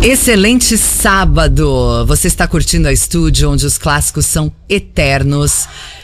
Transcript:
Excelente sábado! Você está curtindo a Estúdio, onde os clássicos são eternos.